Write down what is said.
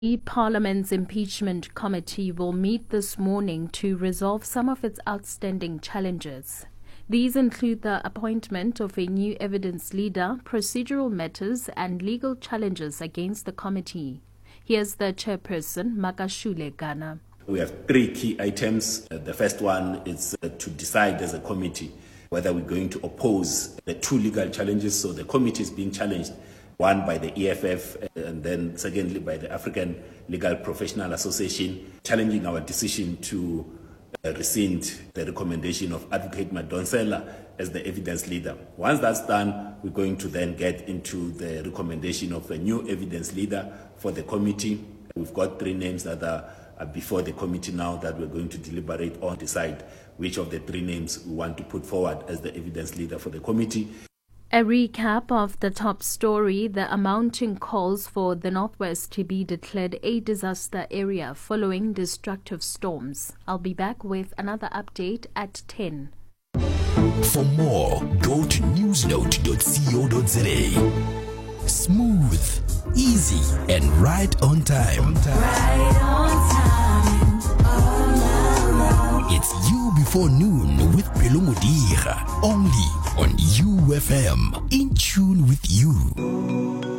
The Parliament's impeachment committee will meet this morning to resolve some of its outstanding challenges. These include the appointment of a new evidence leader, procedural matters, and legal challenges against the committee. Here's the chairperson, Makashule Gana. We have three key items. The first one is to decide as a committee whether we're going to oppose the two legal challenges. So the committee is being challenged, one by the EFF and then secondly by the African Legal Professional Association, challenging our decision to rescind the recommendation of Advocate Madonsela as the evidence leader. Once that's done, we're going to then get into the recommendation of a new evidence leader for the committee. We've got three names that are before the committee now that we're going to deliberate on, decide which of the three names we want to put forward as the evidence leader for the committee. A recap of the top story: the amounting calls for the Northwest to be declared a disaster area following destructive storms. I'll be back with another update at 10. For more, go to newsnote.co.za. Smooth, easy, and right on time. Right on time. It's You Before Noon with Pelo Modiga, only on UFM, in tune with you.